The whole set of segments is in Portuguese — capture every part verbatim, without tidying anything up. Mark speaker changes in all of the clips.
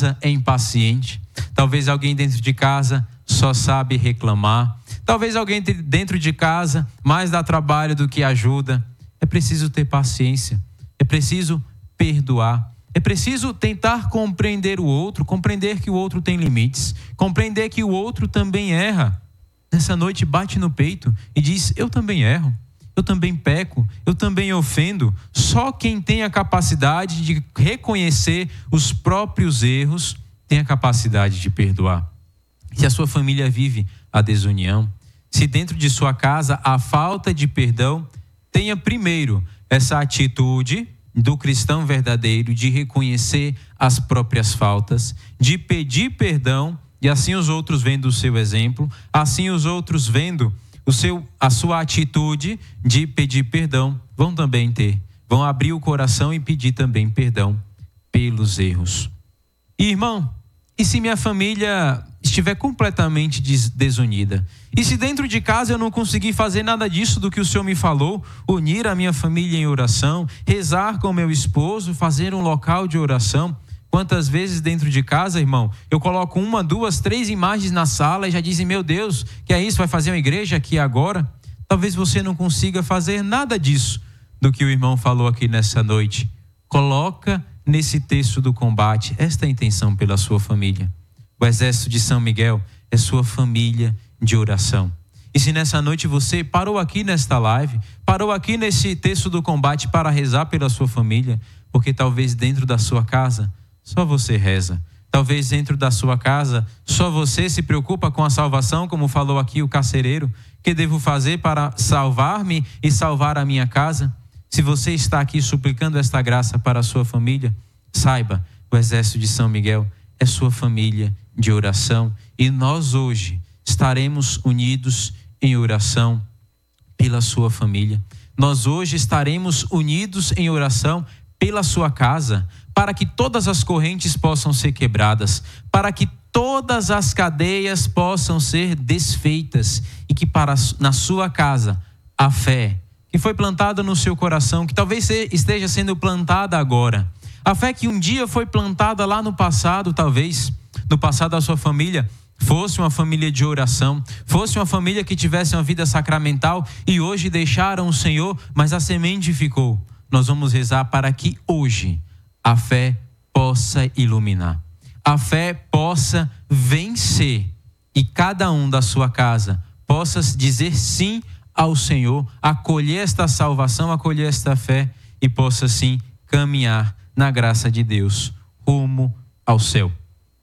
Speaker 1: casa é impaciente. Talvez alguém dentro de casa só sabe reclamar. Talvez alguém dentro de casa mais dá trabalho do que ajuda. É preciso ter paciência. É preciso perdoar. É preciso tentar compreender o outro, compreender que o outro tem limites, compreender que o outro também erra. Nessa noite bate no peito e diz: eu também erro, eu também peco, eu também ofendo. Só quem tem a capacidade de reconhecer os próprios erros tem a capacidade de perdoar. Se a sua família vive a desunião, se dentro de sua casa há falta de perdão, tenha primeiro essa atitude do cristão verdadeiro de reconhecer as próprias faltas, de pedir perdão, e assim os outros vendo o seu exemplo, assim os outros vendo o seu, a sua atitude de pedir perdão, vão também ter, vão abrir o coração e pedir também perdão pelos erros. E, irmão, e se minha família estiver completamente desunida? E se dentro de casa eu não conseguir fazer nada disso do que o Senhor me falou, unir a minha família em oração, rezar com meu esposo, fazer um local de oração? Quantas vezes dentro de casa, irmão, eu coloco uma, duas, três imagens na sala e já dizem: meu Deus, que é isso? Vai fazer uma igreja aqui agora? Talvez você não consiga fazer nada disso do que o irmão falou aqui nessa noite. Coloca nesse texto do combate esta intenção pela sua família. O exército de São Miguel é sua família de oração. E se nessa noite você parou aqui nesta live, parou aqui nesse texto do combate para rezar pela sua família, porque talvez dentro da sua casa só você reza. Talvez dentro da sua casa só você se preocupa com a salvação, como falou aqui o carcereiro. Que devo fazer para salvar-me e salvar a minha casa? Se você está aqui suplicando esta graça para a sua família, saiba, o exército de São Miguel é sua família de oração. E nós hoje estaremos unidos em oração pela sua família. Nós hoje estaremos unidos em oração pela sua casa, para que todas as correntes possam ser quebradas, para que todas as cadeias possam ser desfeitas e que para, na sua casa a fé que foi plantada no seu coração, que talvez esteja sendo plantada agora, a fé que um dia foi plantada lá no passado, talvez no passado da sua família fosse uma família de oração, fosse uma família que tivesse uma vida sacramental e hoje deixaram o Senhor, mas a semente ficou. Nós vamos rezar para que hoje a fé possa iluminar, a fé possa vencer e cada um da sua casa possa dizer sim ao Senhor, acolher esta salvação, acolher esta fé e possa sim caminhar na graça de Deus rumo ao céu.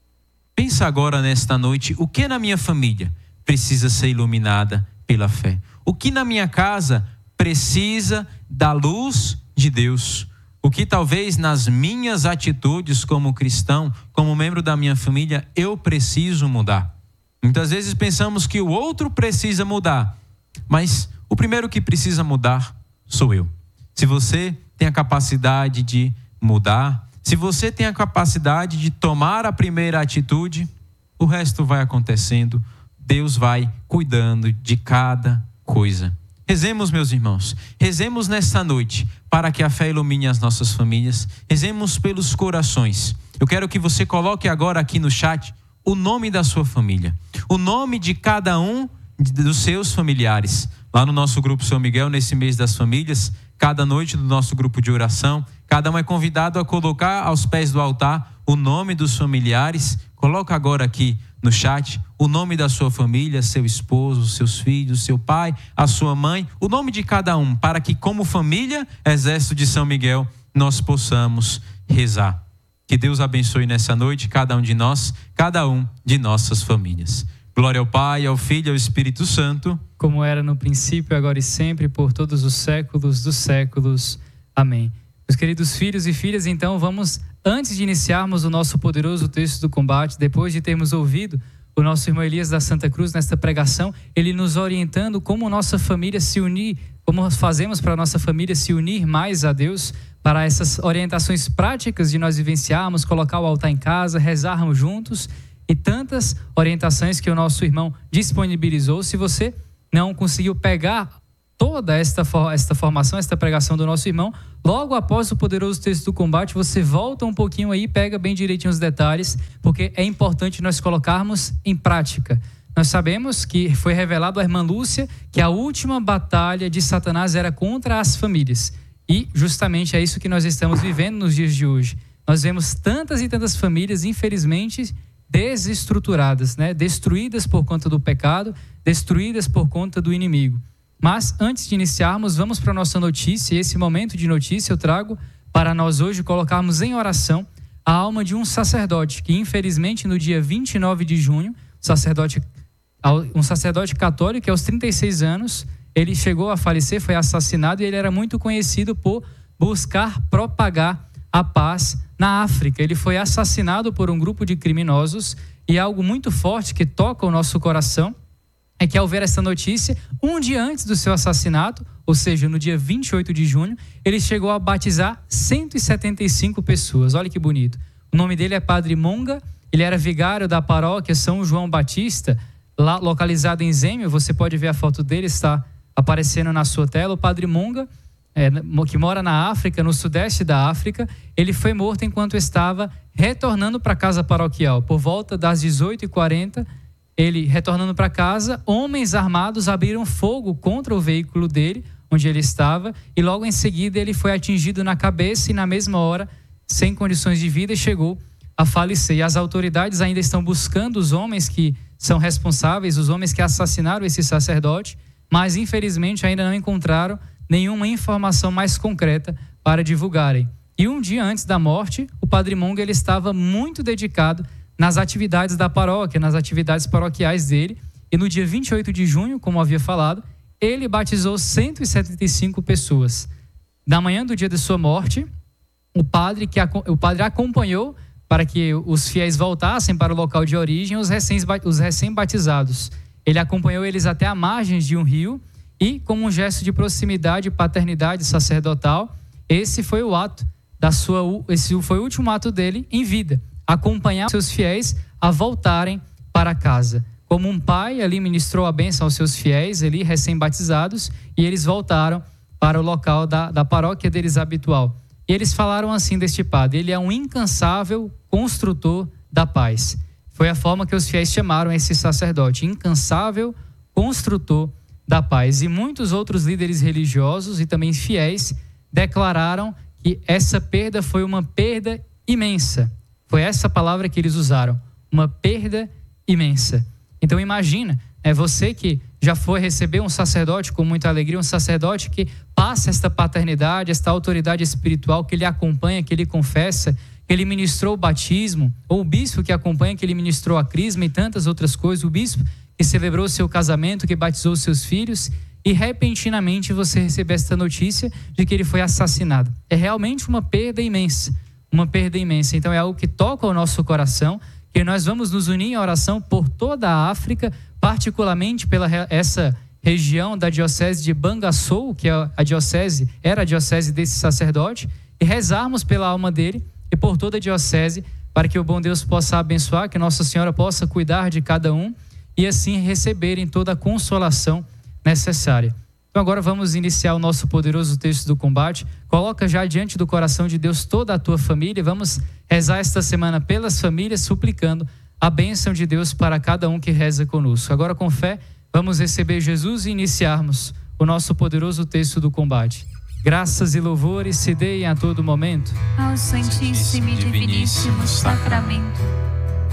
Speaker 1: Pensa agora nesta noite, o que na minha família precisa ser iluminada pela fé? O que na minha casa precisa da luz de Deus? O que talvez nas minhas atitudes como cristão, como membro da minha família, eu preciso mudar? Muitas vezes pensamos que o outro precisa mudar, mas o primeiro que precisa mudar sou eu. Se você tem a capacidade de mudar, se você tem a capacidade de tomar a primeira atitude, o resto vai acontecendo. Deus vai cuidando de cada coisa. Rezemos, meus irmãos, rezemos nesta noite para que a fé ilumine as nossas famílias. Rezemos pelos corações. Eu quero que você coloque agora aqui no chat o nome da sua família, o nome de cada um dos seus familiares. Lá no nosso grupo São Miguel, nesse mês das famílias, cada noite do nosso grupo de oração, cada um é convidado a colocar aos pés do altar o nome dos familiares. Coloca agora aqui no chat o nome da sua família, seu esposo, seus filhos, seu pai, a sua mãe, o nome de cada um, para que como família, Exército de São Miguel, nós possamos rezar. Que Deus abençoe nessa noite cada um de nós, cada um de nossas famílias. Glória ao Pai, ao Filho e ao Espírito Santo,
Speaker 2: como era no princípio, agora e sempre, por todos os séculos dos séculos. Amém. Meus queridos filhos e filhas, então vamos, antes de iniciarmos o nosso poderoso texto do combate, depois de termos ouvido o nosso irmão Elias da Santa Cruz nesta pregação, ele nos orientando como nossa família se unir, como fazemos para a nossa família se unir mais a Deus, para essas orientações práticas de nós vivenciarmos, colocar o altar em casa, rezarmos juntos e tantas orientações que o nosso irmão disponibilizou. Se você não conseguiu pegar toda esta, esta formação, esta pregação do nosso irmão. Logo após o poderoso texto do combate, você volta um pouquinho aí, pega bem direitinho os detalhes, porque é importante nós colocarmos em prática. Nós sabemos que foi revelado à irmã Lúcia que a última batalha de Satanás era contra as famílias. E justamente é isso que nós estamos vivendo nos dias de hoje. Nós vemos tantas e tantas famílias, infelizmente, desestruturadas, né? Destruídas por conta do pecado, destruídas por conta do inimigo. Mas antes de iniciarmos, vamos para a nossa notícia. E esse momento de notícia eu trago para nós hoje colocarmos em oração a alma de um sacerdote que, infelizmente, no dia vinte e nove de junho, sacerdote, um sacerdote católico que aos trinta e seis anos, ele chegou a falecer, foi assassinado, e ele era muito conhecido por buscar propagar a paz na África. Ele foi assassinado por um grupo de criminosos, e algo muito forte que toca o nosso coração é que, ao ver essa notícia, um dia antes do seu assassinato, ou seja, no dia vinte e oito de junho, ele chegou a batizar cento e setenta e cinco pessoas. Olha que bonito. O nome dele é Padre Monga, ele era vigário da paróquia São João Batista, lá localizada em Zêmio. Você pode ver a foto dele, está aparecendo na sua tela. O Padre Monga, é, que mora na África, no sudeste da África, ele foi morto enquanto estava retornando para a casa paroquial. Por volta das dezoito e quarenta, ele retornando para casa, homens armados abriram fogo contra o veículo dele, onde ele estava, e logo em seguida ele foi atingido na cabeça e na mesma hora, sem condições de vida, chegou a falecer. E as autoridades ainda estão buscando os homens que são responsáveis, os homens que assassinaram esse sacerdote, mas infelizmente ainda não encontraram nenhuma informação mais concreta para divulgarem. E um dia antes da morte, o Padre Monga ele estava muito dedicado nas atividades da paróquia, nas atividades paroquiais dele, e no dia vinte e oito de junho, como havia falado, ele batizou cento e setenta e cinco pessoas. Na manhã do dia de sua morte, o padre, que, o padre acompanhou para que os fiéis voltassem para o local de origem os recém-batizados. Ele acompanhou eles até a margem de um rio e, como um gesto de proximidade e paternidade sacerdotal, esse foi o ato da sua, esse foi o último ato dele em vida, acompanhar seus fiéis a voltarem para casa. Como um pai, ali ministrou a bênção aos seus fiéis, ali recém-batizados, e eles voltaram para o local da, da paróquia deles habitual. E eles falaram assim deste padre: ele é um incansável construtor da paz. Foi a forma que os fiéis chamaram esse sacerdote, incansável construtor da paz. E muitos outros líderes religiosos e também fiéis declararam que essa perda foi uma perda imensa. Foi essa palavra que eles usaram, uma perda imensa. Então imagina, é você que já foi receber um sacerdote com muita alegria, um sacerdote que passa esta paternidade, esta autoridade espiritual, que ele acompanha, que ele confessa, que ele ministrou o batismo, ou o bispo que acompanha, que ele ministrou a crisma e tantas outras coisas, o bispo que celebrou o seu casamento, que batizou os seus filhos, e repentinamente você recebe esta notícia de que ele foi assassinado. É realmente uma perda imensa, uma perda imensa. Então é algo que toca o nosso coração, que nós vamos nos unir em oração por toda a África, particularmente pela essa região da diocese de Bangassou, que é a diocese, era a diocese desse sacerdote, e rezarmos pela alma dele e por toda a diocese, para que o bom Deus possa abençoar, que Nossa Senhora possa cuidar de cada um e assim receberem toda a consolação necessária. Então agora vamos iniciar o nosso poderoso texto do combate. Coloca já diante do coração de Deus toda a tua família. Vamos rezar esta semana pelas famílias, suplicando a bênção de Deus para cada um que reza conosco. Agora, com fé, vamos receber Jesus e iniciarmos o nosso poderoso texto do combate. Graças e louvores se deem a todo momento
Speaker 3: ao Santíssimo e Diviníssimo Sacramento.